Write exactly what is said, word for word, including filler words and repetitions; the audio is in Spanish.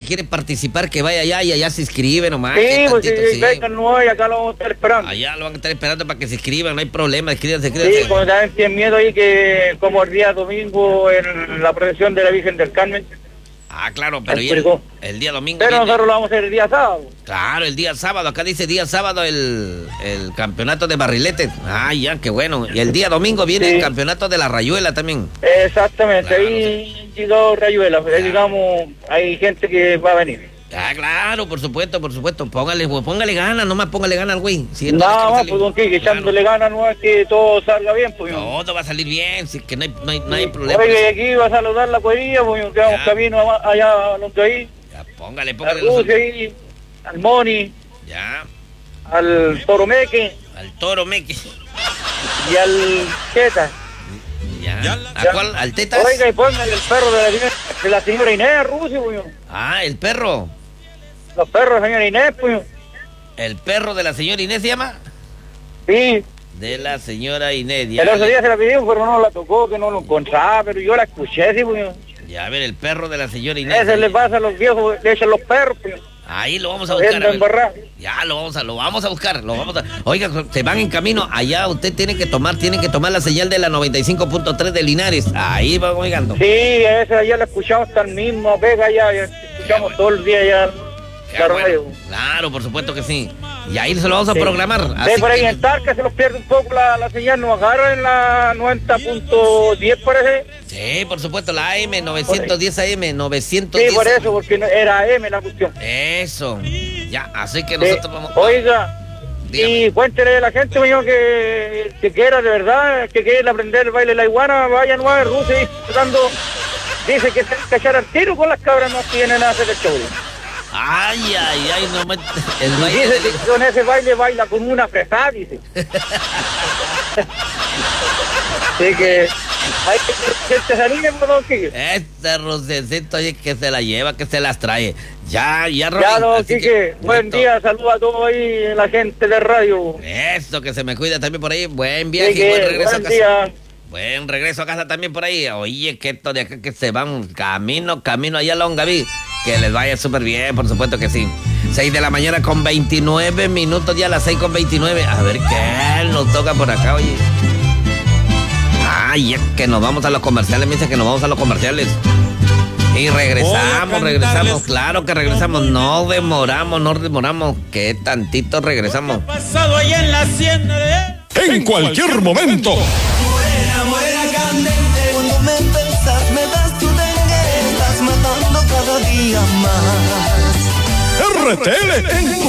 quiere participar, que vaya allá y allá se inscribe nomás. Sí, pues tantito, si sí. vengan no, y acá lo vamos a estar esperando. Allá lo van a estar esperando para que se inscriban, no hay problema, escríbanse, escríbanse. Sí, como también tienen miedo ahí que como el día domingo en la procesión de la Virgen del Carmen. Ah, claro, pero Ahí el, explicó. el día domingo. Pero viene- nosotros lo vamos a hacer el día sábado. Claro, el día sábado, acá dice día sábado el, el campeonato de barriletes. Ah, ya, qué bueno. Y el día domingo viene Sí. el campeonato de la rayuela también. Exactamente, Claro, ahí llegó Rayuela, pues, digamos, hay gente que va a venir. Ah, claro, por supuesto, por supuesto. Póngale, póngale ganas, nomás póngale ganas al güey. Si Nada no, más, pues don Quique, echándole ganas no es que todo salga bien, pues. No, todo va a salir bien, sí, que no hay, no hay, no hay problema. Oye, aquí va a saludar la cuadrilla, pues que vamos Ya. camino a- allá a donde ahí, Ya, póngale, al póngale. los- Rusia ahí, al Moni, Ya, al Toromeque al toro meque. y al Cheta. Ya. ¿A Ya. cuál? ¿Al tetas? Oiga, y póngale el perro de la, de la señora Inés, Rusia, pues. Ah, el perro. Los perros de la señora Inés, pues. El perro de la señora Inés se llama. Sí, De la señora Inés. Ya, el otro día se la pidió, pero no la tocó, que no lo encontraba, pero yo la escuché, sí, pues. ya, a ver, el perro de la señora Inés. Ese le pasa a los viejos, le echan los perros, pues. Ahí lo vamos a buscar. Anda a ver. embarrado. Ya lo vamos a, lo vamos a buscar, lo vamos a. Oiga, se van en camino. Allá usted tiene que tomar, tiene que tomar la señal de la noventa y cinco punto tres de Linares. Ahí va oigando. Sí, esa ya la escuchamos hasta el mismo, pega ya, ya escuchamos bueno. todo el día ya Qué la bueno. radio. Claro, por supuesto que sí. Y ahí se lo vamos a Sí. programar. Ve Así por ahí que- en Talca se los pierde un poco la, la señal, nos agarra en la noventa punto diez parece. Sí, por supuesto, la A M, novecientos diez A M, novecientos Sí, diez. por eso, porque no- era M la cuestión. Eso. Ya, así que Sí. nosotros vamos. Oiga, Dígame. y cuéntele a la gente, mío, que, que quiera de verdad, que quiera aprender el baile de la iguana, vaya no a Rusia y tratando, dice que se van a cachar al tiro con las cabras, no tienen a hacer el show. Ay, ay, ay, no me. El Y baile dice de- que con ese baile baila con una fresada, dice. Así que hay que que se anime, por don Quique. Este rocecito oye, que se la lleva, que se las trae. Ya, ya, Robin, Ya, don así Quique, que, buen listo. día, saludos a todos ahí, la gente de radio. Eso, que se me cuida también por ahí. Buen viaje y Quique, buen regreso a buen casa. día. Buen regreso a casa también por ahí. Oye, que esto de acá que se van camino, camino allá a Longaví. Que les vaya súper bien, por supuesto que sí. seis de la mañana con veintinueve minutos, ya a las seis con veintinueve. A ver qué nos toca por acá, oye. Ay, es que nos vamos a los comerciales, me dice que nos vamos a los comerciales. Y regresamos, regresamos, claro que regresamos. No demoramos, no demoramos. Que tantito regresamos. Pasado ahí en la hacienda de... En cualquier momento. Morena, morena candente, cuando me besas, me das tu dengue, estás matando cada día más. R T L en tu